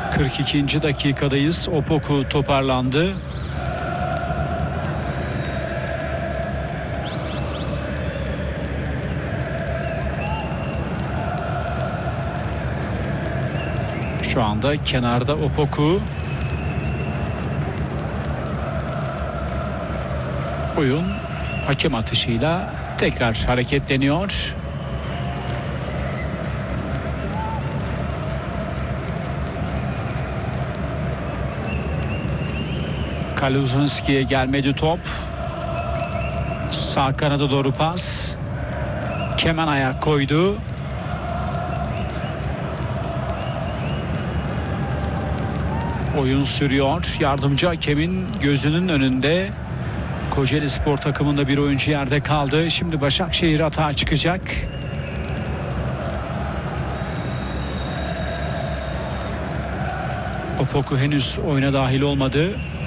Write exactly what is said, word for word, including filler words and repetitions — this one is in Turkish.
kırk ikinci dakikadayız. Opoku toparlandı. Şu anda kenarda Opoku. Oyun hakem atışıyla tekrar hareketleniyor. Kaluzunski'ye gelmedi top. Sağ kanada doğru pas. Kemen ayak koydu. Oyun sürüyor. Yardımcı hakemin gözünün önünde Kocaeli Spor takımında bir oyuncu yerde kaldı. Şimdi Başakşehir atağa çıkacak. Opoku henüz oyuna dahil olmadı.